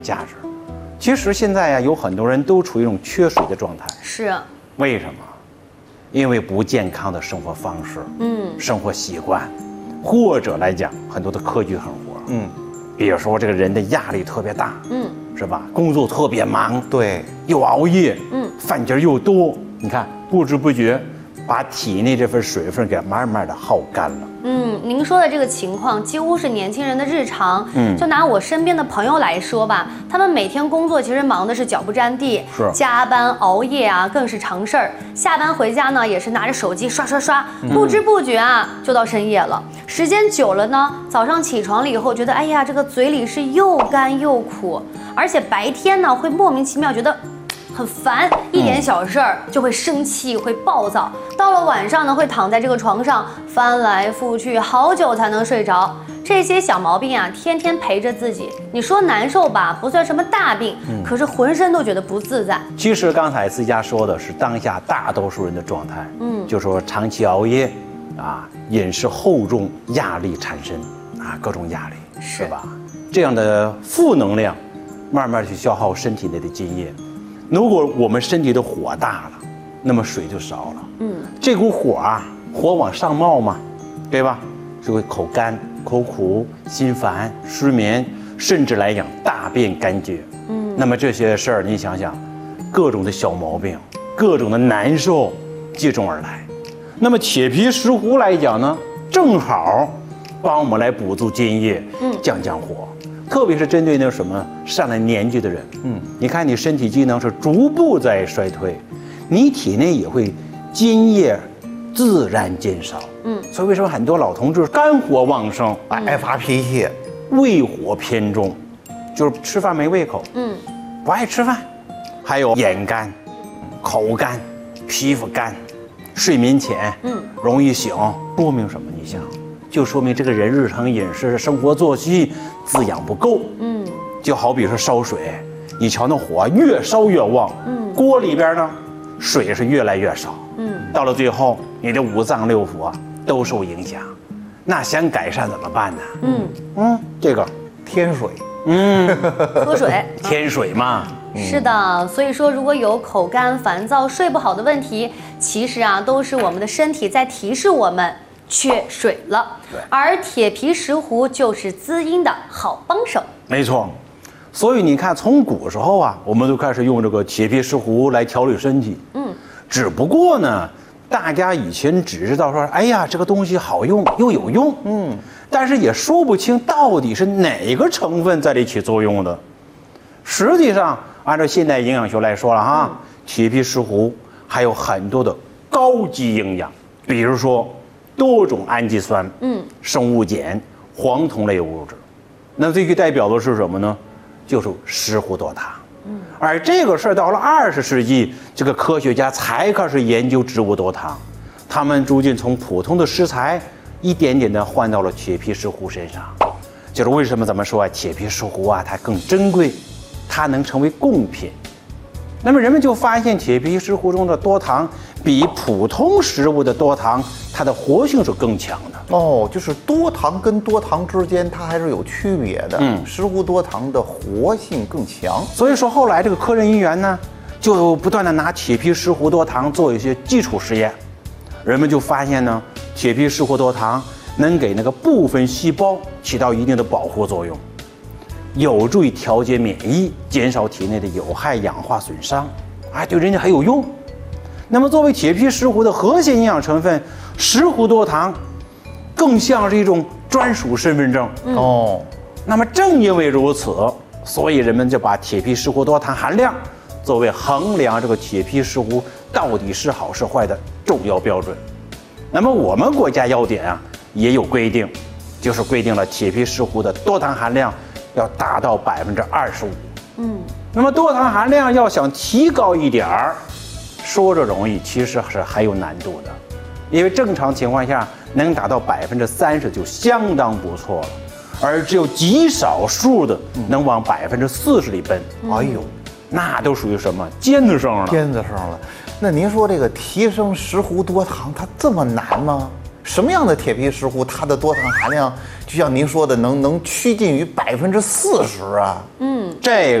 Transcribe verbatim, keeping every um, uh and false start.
价值。其实现在呀，有很多人都处于一种缺水的状态。 是。 为什么？因为不健康的生活方式， 嗯， 生活习惯，或者来讲很多的科技狠活， 嗯， 比如说这个人的压力特别大， 嗯， 是吧？工作特别忙， 对， 又熬夜， 嗯， 饭劲儿又多，你看不知不觉把体内这份水分给慢慢的耗干了。 嗯，您说的这个情况几乎是年轻人的日常。 嗯， 就拿我身边的朋友来说吧，他们每天工作其实忙的是脚不沾地， 是加班熬夜啊，更是常事儿。下班回家呢，也是拿着手机刷刷刷，不知不觉啊就到深夜了。时间久了呢，早上起床了以后，觉得哎呀，这个嘴里是又干又苦，而且白天呢会莫名其妙觉得很烦，一点小事儿就会生气，会暴躁。到了晚上呢，会躺在这个床上翻来覆去，好久才能睡着。这些小毛病啊，天天陪着自己。你说难受吧，不算什么大病，嗯、可是浑身都觉得不自在。 其实刚才思佳说的是当下大多数人的状态，嗯，就说长期熬夜，啊，饮食厚重，压力产生，啊，各种压力，是吧？这样的负能量，慢慢去消耗身体内的津液。如果我们身体的火大了，那么水就少了。嗯，这股火啊，火往上冒嘛，对吧？就会口干、口苦、心烦、失眠，甚至来讲大便干结。嗯，那么这些事儿，你想想，各种的小毛病，各种的难受接踵而来。那么铁皮石斛来讲呢，正好帮我们来补足津液，嗯，降降火。特别是针对那什么上了年纪的人，嗯，你看你身体机能是逐步在衰退，你体内也会津液自然减少，嗯，所以为什么很多老同志肝火旺盛， 爱发脾气， 胃火偏重，就是吃饭没胃口，嗯，不爱吃饭，还有眼干、口干、皮肤干、睡眠浅，嗯，容易醒，说明什么？你想？就说明这个人日常饮食、生活作息滋养不够。嗯，就好比说烧水，你瞧那火越烧越旺，嗯，锅里边呢水是越来越少，嗯，到了最后你的五脏六腑啊都受影响，那想改善怎么办呢？嗯嗯，这个添水， 嗯， 喝水， 添水嘛。 是的，所以说如果有口干、烦躁、睡不好的问题，其实啊都是我们的身体在提示我们缺水了，而铁皮石斛就是滋阴的好帮手。 没错，所以你看，从古时候啊，我们都开始用这个铁皮石斛来调理身体。嗯，只不过呢，大家以前只知道说，哎呀，这个东西好用又有用，嗯，但是也说不清到底是哪个成分在这里起作用的。实际上，按照现代营养学来说了哈，嗯、铁皮石斛还有很多的高级营养，比如说多种氨基酸、嗯，生物碱、黄酮类物质。那最具代表的是什么呢？就是石斛多糖。嗯，而这个事儿到了二十世纪，这个科学家才开始研究植物多糖，他们逐渐从普通的食材一点点的换到了铁皮石斛身上。就是为什么咱们说啊，铁皮石斛啊，它更珍贵，它能成为贡品。那么人们就发现铁皮石斛中的多糖比普通食物的多糖，它的活性是更强的。 哦，就是多糖跟多糖之间它还是有区别的。嗯，石斛多糖的活性更强。 所以说后来这个科研人员呢，就不断的拿铁皮石斛多糖做一些基础实验，人们就发现呢，铁皮石斛多糖能给那个部分细胞起到一定的保护作用，有助于调节免疫，减少体内的有害氧化损伤，啊，对人家还有用。那么作为铁皮石斛的核心营养成分，石斛多糖更像是一种专属身份证。嗯、哦，那么正因为如此，所以人们就把铁皮石斛多糖含量作为衡量这个铁皮石斛到底是好是坏的重要标准。那么我们国家药典啊也有规定，就是规定了铁皮石斛的多糖含量要达到百分之二十五。嗯，那么多糖含量要想提高一点儿，说着容易，其实是很有难度的，因为正常情况下能达到百分之三十就相当不错了，而只有极少数的能往百分之四十里奔。嗯、哎呦，那都属于什么尖子生了？ 尖子生了。那您说这个提升石斛多糖，它这么难吗？什么样的铁皮石斛，它的多糖含量就像您说的，能能趋近于百分之四十啊？ 嗯， 这